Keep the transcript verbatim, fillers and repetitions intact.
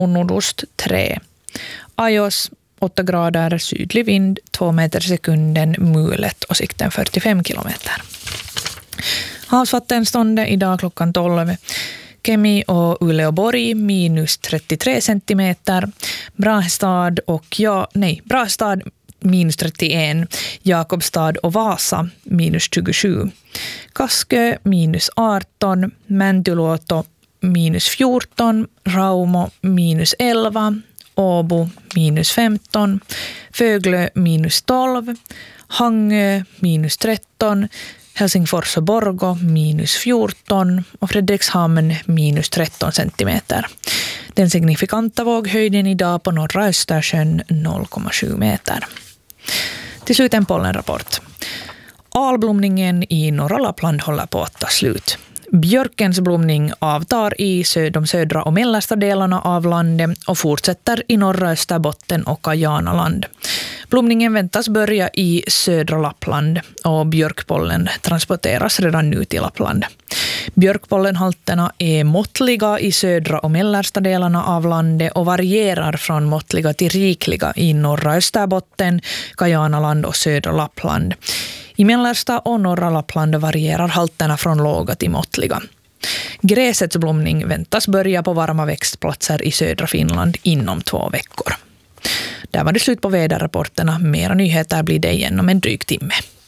och nordost tre. Ajos åtta grader, sydlig vind två meter sekunden, mulet och sikten fyrtiofem kilometer. Havsvattenståndet idag klockan tolv. Kemi och Uleåborg minus trettiotre centimeter. Brahestad och ja, nej, Brahestad minus trettioen. Jakobstad och Vasa minus tjugosju. Kaskö minus arton. Mäntyluoto minus fjorton. Raumo minus elva. Åbo minus femton. Föglö minus tolv. Hangö minus tretton. Helsingfors och Borgå minus fjorton och Fredrikshamn minus tretton centimeter. Den signifikanta våghöjden idag på norra Östersjön noll komma sju meter. Till slut en pollenrapport. Alblomningen i norra Lappland håller på att ta slut. Björkens blomning avtar i de södra och mellersta delarna av landet och fortsätter i norra Österbotten och Kajanaland. Blomningen väntas börja i södra Lappland och björkpollen transporteras redan nu till Lappland. Björkpollenhalterna är måttliga i södra och mellersta delarna av landet och varierar från måttliga till rikliga i norra Österbotten, Kajanaland och södra Lappland. I mellersta och norra Lappland varierar halterna från låga till måttliga. Gräsets blomning väntas börja på varma växtplatser i södra Finland inom två veckor. Där var det slut på väderrapporterna. Mera nyheter blir det igen om en dryg timme.